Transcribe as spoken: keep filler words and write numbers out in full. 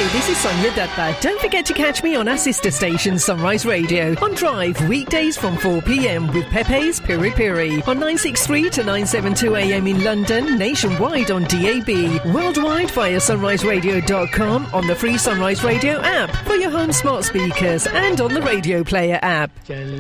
this is Sonia Datta. Don't forget to catch me on our sister station Sunrise Radio on Drive weekdays from four p.m. with Pepe's Piri Piri on nine sixty-three to nine seventy-two a.m. in London, nationwide on D A B, worldwide via sunrise radio dot com, on the free Sunrise Radio app for your home smart speakers and on the Radio Player app.